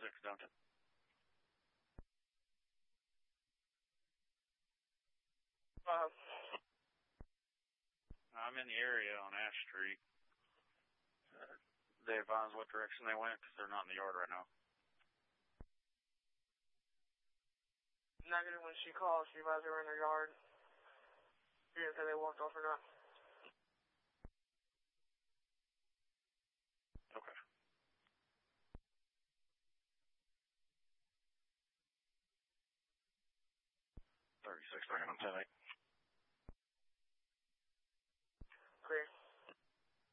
Duncan. I'm in the area on Ash Street. They advised what direction they went because they're not in the yard right now. Negative, when she called, she advised they were in their yard. She didn't say they walked off or not. Okay. 36 on 10-8.